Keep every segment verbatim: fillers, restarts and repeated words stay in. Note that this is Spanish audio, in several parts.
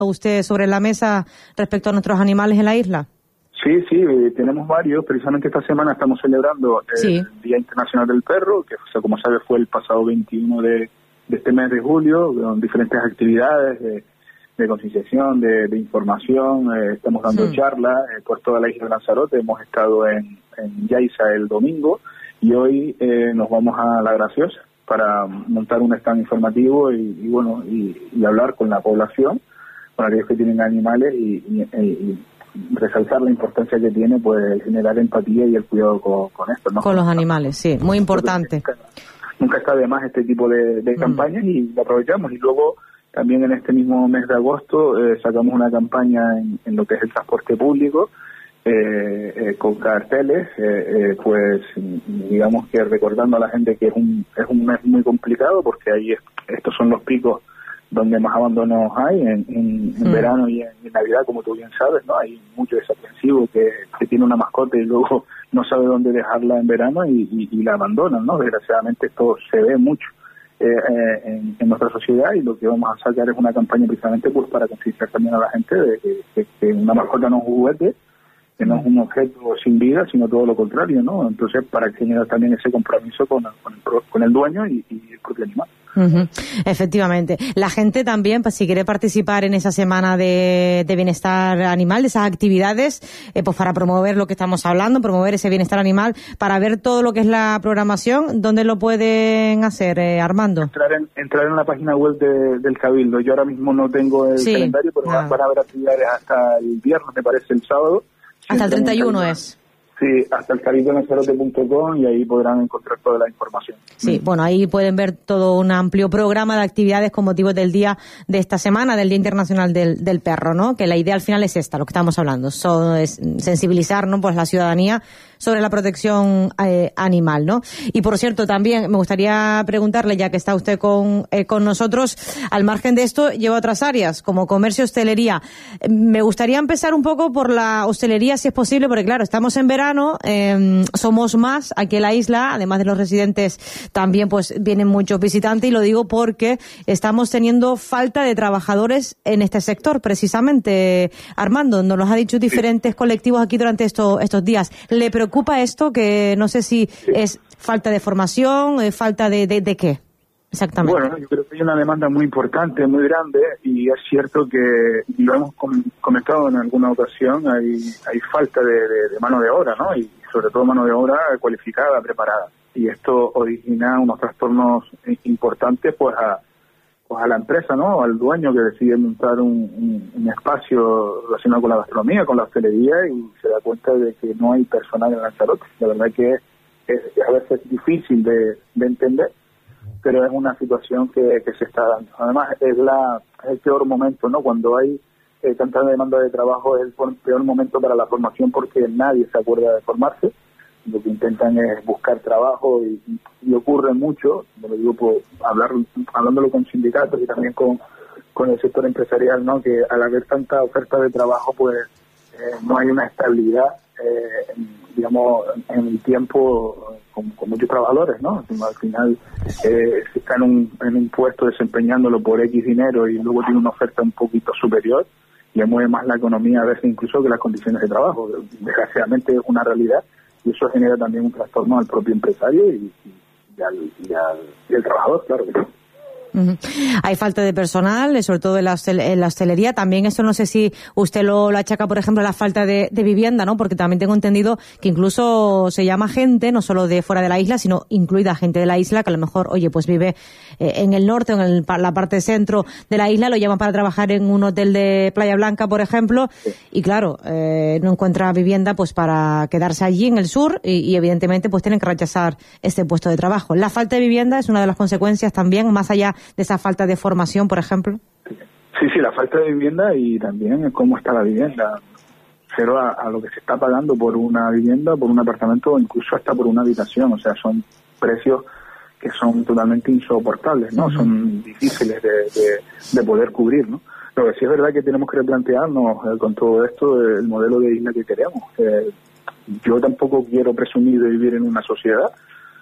usted sobre la mesa respecto a nuestros animales en la isla? Sí, sí, tenemos varios. Precisamente esta semana estamos celebrando el sí. Día Internacional del Perro, que, o sea, como sabe, fue el pasado veintiuno de, de este mes de julio, con diferentes actividades de, de concienciación, de, de información. Eh, estamos dando sí. charlas eh, por toda la isla de Lanzarote. Hemos estado en, en Yaiza el domingo y hoy eh, nos vamos a La Graciosa para montar un stand informativo y, y bueno, y, y hablar con la población, con aquellos que tienen animales y, y, y resaltar la importancia que tiene pues generar empatía y el cuidado con, con esto, ¿no? Con los animales, sí, muy importante. Nunca, nunca está de más este tipo de, de mm. campañas y lo aprovechamos. Y luego también en este mismo mes de agosto eh, sacamos una campaña en, en lo que es el transporte público eh, eh, con carteles, eh, eh, pues digamos que recordando a la gente que es un es un mes muy complicado porque ahí es, estos son los picos donde más abandonos hay, en, en, en mm. verano y en, en Navidad, como tú bien sabes, ¿no? Hay mucho desaprensivo que, que tiene una mascota y luego no sabe dónde dejarla en verano y, y, y la abandonan, ¿no? Desgraciadamente esto se ve mucho eh, eh, en, en nuestra sociedad y lo que vamos a sacar es una campaña precisamente pues para concienciar también a la gente de que, que, que una mascota no es un juguete, que no es un objeto sin vida, sino todo lo contrario, ¿no? Entonces, para generar también ese compromiso con, con, el, con el dueño y, y el propio animal. Uh-huh. Efectivamente. La gente también, pues si quiere participar en esa semana de, de bienestar animal, de esas actividades, eh, pues para promover lo que estamos hablando, promover ese bienestar animal, para ver todo lo que es la programación, ¿dónde lo pueden hacer, eh, Armando? Entrar en, entrar en la página web de, del Cabildo. Yo ahora mismo no tengo el sí. calendario, pero ah. van a haber actividades hasta el viernes, me parece, el sábado. Hasta el treinta y uno es. Sí, hasta el cabildo lanzarote punto com y ahí podrán encontrar toda la información. Sí, bueno, ahí pueden ver todo un amplio programa de actividades con motivo del día de esta semana, del Día Internacional del, del Perro, ¿no? Que la idea al final es esta, lo que estamos hablando, so, es sensibilizar, ¿no? Pues la ciudadanía sobre la protección eh, animal, ¿no? Y por cierto, también me gustaría preguntarle, ya que está usted con, eh, con nosotros, al margen de esto, lleva otras áreas, como comercio, hostelería. Me gustaría empezar un poco por la hostelería, si es posible, porque claro, estamos en verano, eh, somos más aquí en la isla, además de los residentes, también pues vienen muchos visitantes, y lo digo porque estamos teniendo falta de trabajadores en este sector, precisamente. Armando, nos lo ha dicho diferentes colectivos aquí durante estos, estos días. ¿Le preocupa ¿Ocupa esto? Que no sé si sí. es falta de formación, eh, falta de, de, de qué exactamente. Bueno, yo creo que hay una demanda muy importante, muy grande, y es cierto que, y lo hemos com- comentado en alguna ocasión, hay hay falta de, de, de mano de obra, ¿no? Y sobre todo mano de obra cualificada, preparada. Y esto origina unos trastornos importantes pues a pues a la empresa, ¿no? Al dueño que decide montar un, un, un espacio relacionado con la gastronomía, con la hostelería, y se da cuenta de que no hay personal en Lanzarote. La verdad que es, es a veces difícil de, de entender, pero es una situación que, que se está dando. Además, es, la, es el peor momento, ¿no? Cuando hay eh, tanta demanda de trabajo, es el peor momento para la formación porque nadie se acuerda de formarse. Lo que intentan es buscar trabajo y, y ocurre mucho, lo digo por hablar, hablándolo con sindicatos y también con, con el sector empresarial, ¿no? Que al haber tanta oferta de trabajo, pues eh, no hay una estabilidad, eh, digamos, en el tiempo con, con muchos trabajadores, ¿no? Al final, eh, si está en un, en un puesto desempeñándolo por X dinero y luego tiene una oferta un poquito superior, le mueve más la economía a veces incluso que las condiciones de trabajo. Desgraciadamente es una realidad. Y eso genera también un trastorno al propio empresario y, y, y, al, y, al, y al trabajador, claro que sí. Uh-huh. Hay falta de personal, sobre todo en la, hostel- en la hostelería. También eso no sé si usted lo, lo achaca, por ejemplo, a la falta de, de vivienda, ¿no? Porque también tengo entendido que incluso se llama gente, no solo de fuera de la isla, sino incluida gente de la isla, que a lo mejor, oye, pues vive eh, en el norte o en el, la parte centro de la isla, lo llaman para trabajar en un hotel de Playa Blanca, por ejemplo, sí. y claro, eh, no encuentra vivienda pues para quedarse allí en el sur y, y evidentemente pues tienen que rechazar este puesto de trabajo. La falta de vivienda es una de las consecuencias también, más allá de esa falta de formación, por ejemplo. Sí, sí, la falta de vivienda y también cómo está la vivienda. Cero a, a lo que se está pagando por una vivienda, por un apartamento o incluso hasta por una habitación. O sea, son precios que son totalmente insoportables, ¿no? Uh-huh. Son difíciles de, de, de poder cubrir, ¿no? Lo que sí es verdad que tenemos que replantearnos eh, con todo esto el modelo de isla que queremos. Eh, yo tampoco quiero presumir de vivir en una sociedad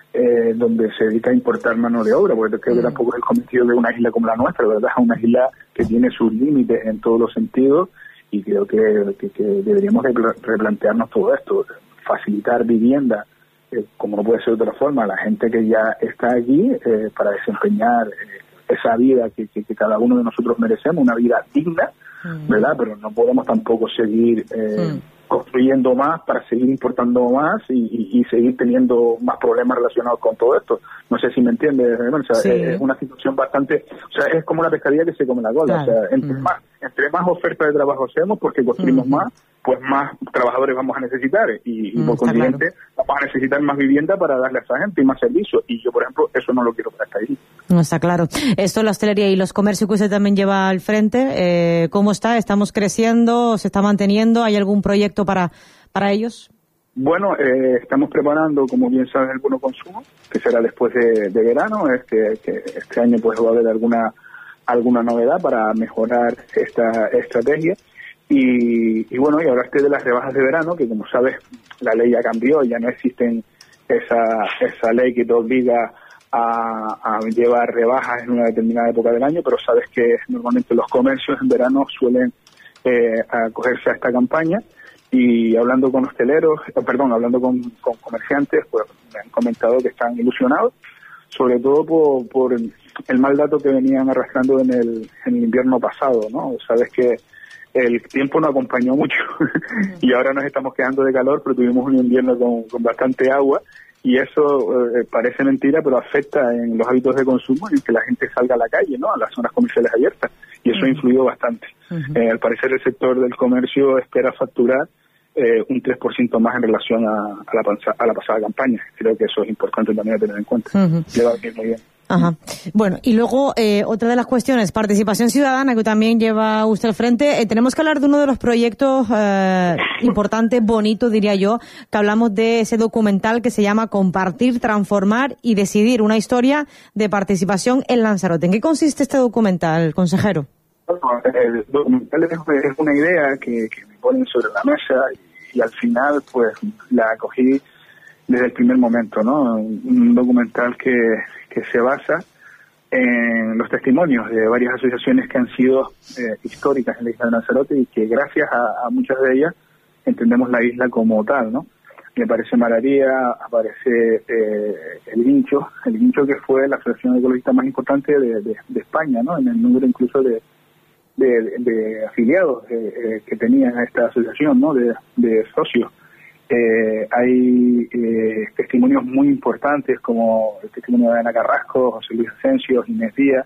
eh, donde se dedica a importar mano de obra, porque creo que tampoco es el cometido de una isla como la nuestra, ¿verdad? Es una isla que tiene sus límites en todos los sentidos, y creo que, que, que deberíamos replantearnos todo esto, facilitar vivienda, eh, como no puede ser de otra forma, a la gente que ya está aquí eh, para desempeñar eh, esa vida que, que, que cada uno de nosotros merecemos, una vida digna, mm. ¿verdad? Pero no podemos tampoco seguir eh, mm. construyendo más para seguir importando más y, y, y seguir teniendo más problemas relacionados con todo esto. No sé si me entiendes, o sea, sí. es una situación bastante, o sea, es como una pescadilla que se come la cola, claro. o sea, entre mm. más entre más oferta de trabajo hacemos, porque construimos mm. más, pues más trabajadores vamos a necesitar y, y mm, por consiguiente claro. vamos a necesitar más vivienda para darle a esa gente y más servicios, y yo, por ejemplo, eso no lo quiero para esta isla. No está claro. Esto, la hostelería y los comercios que usted también lleva al frente, eh, ¿cómo está? ¿Estamos creciendo? ¿Se está manteniendo? ¿Hay algún proyecto para, para ellos? Bueno, eh, estamos preparando, como bien sabes, el bono consumo, que será después de, de verano. Este, que este año pues va a haber alguna alguna novedad para mejorar esta estrategia. Y, y bueno, y hablaste de las rebajas de verano, que como sabes, la ley ya cambió, ya no existen esa esa ley que te obliga a, a llevar rebajas en una determinada época del año, pero sabes que normalmente los comercios en verano suelen eh, acogerse a esta campaña. Y hablando con hosteleros, perdón, hablando con, con comerciantes, pues me han comentado que están ilusionados, sobre todo por, por el mal dato que venían arrastrando en el, en el invierno pasado, ¿no? Sabes que el tiempo no acompañó mucho y ahora nos estamos quedando de calor, pero tuvimos un invierno con, con bastante agua, y eso eh, parece mentira, pero afecta en los hábitos de consumo y en que la gente salga a la calle, ¿no? A las zonas comerciales abiertas, y eso uh-huh. ha influido bastante. Uh-huh. Eh, al parecer el sector del comercio espera facturar eh, un tres por ciento más en relación a, a, la, panza, a la pasada campaña. Creo que eso es importante también a tener en cuenta. Uh-huh. Le va a venir muy bien. Ajá. Bueno, y luego eh, otra de las cuestiones, participación ciudadana, que también lleva usted al frente. Eh, tenemos que hablar de uno de los proyectos eh, importantes, bonitos, diría yo, que hablamos de ese documental que se llama Compartir, Transformar y Decidir, una historia de participación en Lanzarote. ¿En qué consiste este documental, consejero? Bueno, el documental es una idea que, que me ponen sobre la mesa y, y al final pues la acogí desde el primer momento, ¿no? Un documental que, que se basa en los testimonios de varias asociaciones que han sido eh, históricas en la isla de Lanzarote, y que gracias a, a muchas de ellas entendemos la isla como tal, ¿no? Me aparece Malaria, aparece eh, el Guincho, el Guincho que fue la asociación ecologista más importante de, de, de España, ¿no? En el número incluso de, de, de afiliados eh, que tenía esta asociación, ¿no? De, de socios. Eh, hay eh, testimonios muy importantes como el testimonio de Ana Carrasco, José Luis Asensio, Inés Díaz,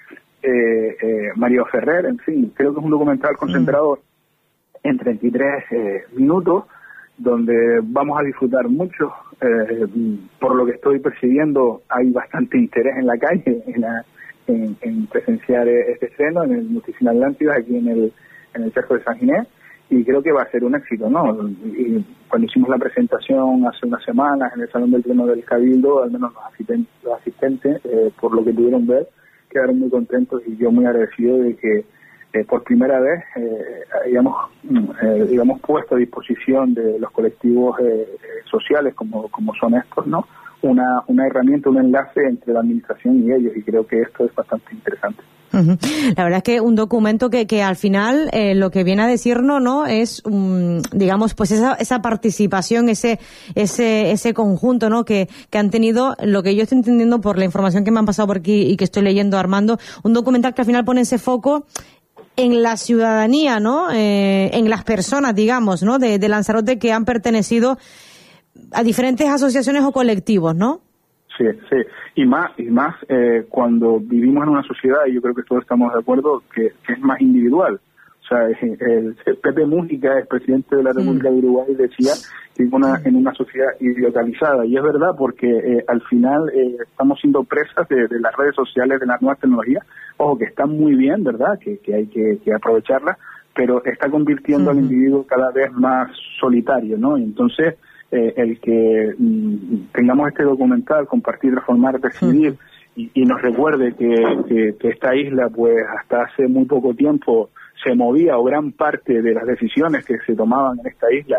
eh, eh, Mario Ferrer, en fin, creo que es un documental concentrado mm. en treinta y tres eh, minutos, donde vamos a disfrutar mucho. Eh, por lo que estoy percibiendo, hay bastante interés en la calle en, la, en, en presenciar este estreno en el Multicine Atlántida, aquí en el, en el Cerco de San Ginés. Y creo que va a ser un éxito, ¿no? Y cuando hicimos la presentación hace unas semanas en el Salón del Pleno del Cabildo, al menos los asistentes, los asistentes eh, por lo que pudieron ver, quedaron muy contentos, y yo muy agradecido de que eh, por primera vez eh, hayamos, eh, digamos, puesto a disposición de los colectivos eh, sociales como, como son estos, ¿no? Una, una herramienta, un enlace entre la administración y ellos, y creo que esto es bastante interesante. Uh-huh. La verdad es que un documento que, que al final eh, lo que viene a decirnos, ¿no? Es, um, digamos, pues esa, esa participación, ese, ese, ese conjunto, ¿no? Que, que han tenido, lo que yo estoy entendiendo por la información que me han pasado por aquí y que estoy leyendo, Armando, un documental que al final pone ese foco en la ciudadanía, ¿no? Eh, en las personas, digamos, ¿no? De, de Lanzarote, que han pertenecido a diferentes asociaciones o colectivos, ¿no? Sí, sí, y más y más eh, cuando vivimos en una sociedad, y yo creo que todos estamos de acuerdo, que, que es más individual. O sea, el, el Pepe Mújica, el presidente de la República mm. de Uruguay, decía que en una, en una sociedad idiotalizada, y es verdad, porque eh, al final eh, estamos siendo presas de, de las redes sociales, de las nuevas tecnologías, ojo, que están muy bien, ¿verdad?, que, que hay que, que aprovecharlas, pero está convirtiendo mm. al individuo cada vez más solitario, ¿no? Y entonces, Eh, el que mm, tengamos este documental, Compartir, Transformar, Decidir, uh-huh. y, y nos recuerde que, que, que esta isla, pues hasta hace muy poco tiempo se movía, o gran parte de las decisiones que se tomaban en esta isla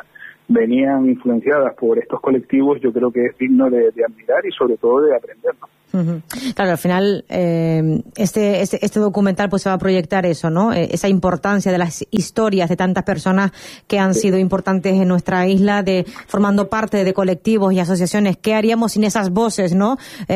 venían influenciadas por estos colectivos, yo creo que es digno de, de admirar y sobre todo de aprender, ¿no? Uh-huh. Claro, al final eh, este, este este documental pues se va a proyectar eso, ¿no? Eh, esa importancia de las historias de tantas personas que han sí. sido importantes en nuestra isla, de formando parte de colectivos y asociaciones. ¿Qué haríamos sin esas voces, no?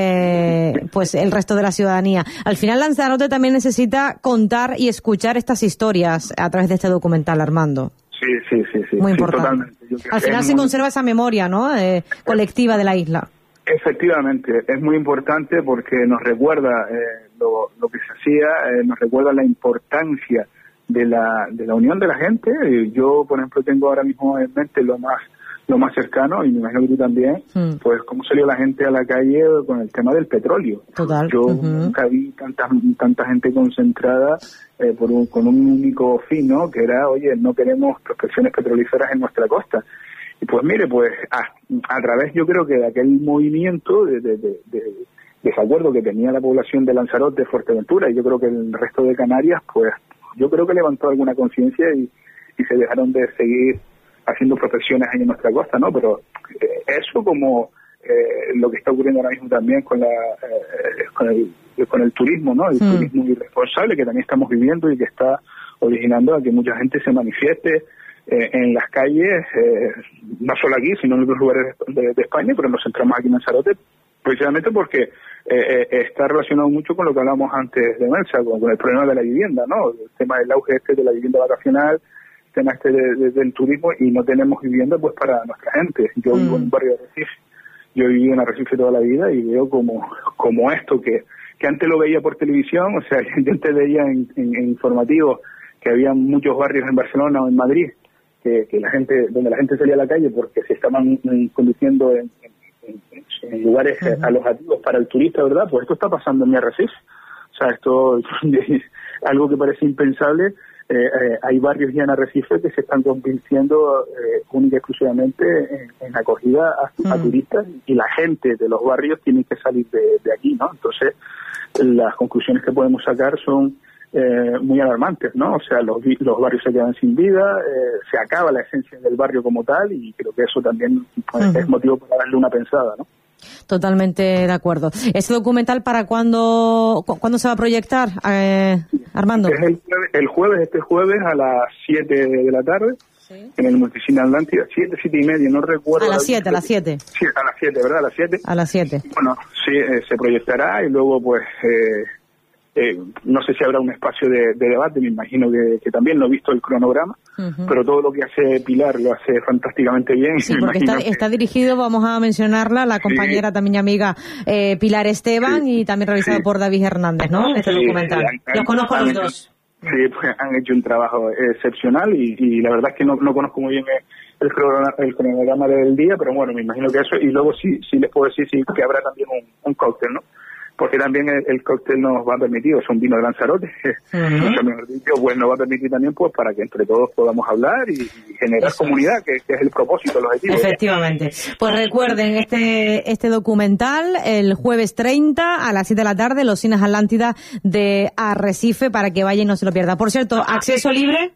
Eh, pues el resto de la ciudadanía. Al final Lanzarote también necesita contar y escuchar estas historias a través de este documental, Armando. Sí, sí, sí, sí. Muy sí, importante. Totalmente. Yo creo al final que se muy... conserva esa memoria, ¿no? Eh, colectiva de la isla. Efectivamente, es muy importante porque nos recuerda eh, lo, lo que se hacía, eh, nos recuerda la importancia de la de la unión de la gente. Yo, por ejemplo, tengo ahora mismo en mente lo más lo más cercano, y me imagino que tú también, mm. pues cómo salió la gente a la calle con el tema del petróleo. Total. Yo uh-huh. nunca vi tanta tanta gente concentrada eh, por un, con un único fin, ¿no? Que era, oye, no queremos prospecciones petrolíferas en nuestra costa. Y pues mire, pues a, a través yo creo que de aquel movimiento de, de, de, de desacuerdo que tenía la población de Lanzarote, Fuerteventura, y yo creo que el resto de Canarias, pues yo creo que levantó alguna conciencia y, y se dejaron de seguir haciendo prospecciones ahí en nuestra costa, ¿no? Pero eh, eso como eh, lo que está ocurriendo ahora mismo también con la eh, con el con el turismo, ¿no? El mm. turismo irresponsable que también estamos viviendo y que está originando a que mucha gente se manifieste Eh, en las calles, eh, no solo aquí, sino en otros lugares de, de España, pero nos centramos aquí en Lanzarote, precisamente porque eh, eh, está relacionado mucho con lo que hablábamos antes de Melsa, con, con el problema de la vivienda, ¿no? El tema del auge este de la vivienda vacacional, el tema este de, de, del turismo, y no tenemos vivienda pues para nuestra gente. Yo mm. vivo en un barrio de Arrecife, yo he vivido en Arrecife toda la vida y veo como, como esto que, que antes lo veía por televisión, o sea, yo antes veía en, en, en informativos que había muchos barrios en Barcelona o en Madrid, Que, que la gente, donde la gente salía a la calle porque se estaban mm, conduciendo en, en, en, en lugares uh-huh. alojativos para el turista, ¿verdad? Pues esto está pasando en mi Arrecife. O sea, esto es algo que parece impensable. Eh, eh, hay barrios ya en Arrecife que se están convirtiendo eh, única y exclusivamente en, en acogida a, uh-huh. a turistas, y la gente de los barrios tiene que salir de, de aquí, ¿no? Entonces, las conclusiones que podemos sacar son Eh, muy alarmantes, ¿no? O sea, los, los barrios se quedan sin vida, eh, se acaba la esencia del barrio como tal, y creo que eso también pues, uh-huh. es motivo para darle una pensada, ¿no? Totalmente de acuerdo. ¿Este documental para cuándo, cu- cuándo se va a proyectar, eh, Armando? Es el jueves, el jueves, este jueves a las siete de la tarde, ¿sí? En el Multicine Atlántida, siete, siete y media, no recuerdo. A las siete, a las siete. Sí, a las siete, ¿verdad? A las siete. A las siete. Bueno, sí, eh, se proyectará y luego pues... Eh, Eh, no sé si habrá un espacio de, de debate, me imagino que, que también lo he visto el cronograma, uh-huh. pero todo lo que hace Pilar lo hace fantásticamente bien. Sí, porque está, que... está dirigido, vamos a mencionarla, la compañera sí. también y amiga eh, Pilar Esteban, sí. y también realizado sí. por David Hernández, ¿no? Este sí, documental. Sí, han, los conozco a los hecho, dos. Sí, pues han hecho un trabajo excepcional y, y la verdad es que no, no conozco muy bien el cronograma, el cronograma del día, pero bueno, me imagino que eso, y luego sí, sí les puedo decir sí, que habrá también un, un cóctel, ¿no? Porque también el, el cóctel nos va a permitir, es un vino de Lanzarote, uh-huh. mucho mejor dicho, pues nos va a permitir también pues para que entre todos podamos hablar y, y generar Eso comunidad, es. Que, que es el propósito, el objetivo. Efectivamente. Pues recuerden, este este documental, el jueves treinta a las siete de la tarde, los cines Atlántida de Arrecife, para que vayan y no se lo pierdan. Por cierto, acceso libre.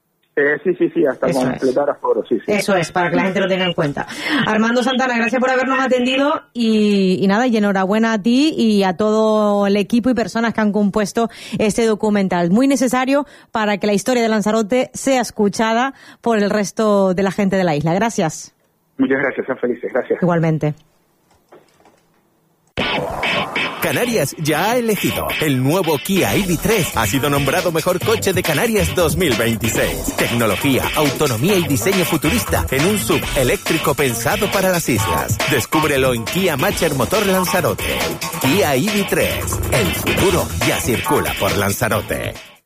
Eh, sí, sí, sí, hasta Eso completar es. aforo, sí, sí. Eso es, para que la gente lo tenga en cuenta. Armando Santana, gracias por habernos atendido y, y nada, y enhorabuena a ti y a todo el equipo y personas que han compuesto este documental. Muy necesario para que la historia de Lanzarote sea escuchada por el resto de la gente de la isla. Gracias. Muchas gracias, sean felices, gracias. Igualmente. Canarias ya ha elegido. El nuevo Kia E V tres ha sido nombrado mejor coche de Canarias dos mil veintiséis. Tecnología, autonomía y diseño futurista en un sub eléctrico pensado para las islas. Descúbrelo en Kia Matcher Motor Lanzarote. Kia E V tres. El futuro ya circula por Lanzarote.